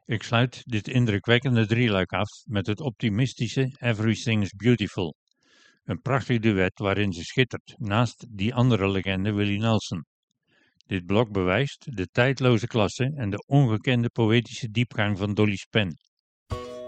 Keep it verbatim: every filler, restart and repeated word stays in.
Ik sluit dit indrukwekkende drieluik af met het optimistische Everything's Beautiful. Een prachtig duet waarin ze schittert, naast die andere legende Willie Nelson. Dit blok bewijst de tijdloze klasse en de ongekende poëtische diepgang van Dolly's pen.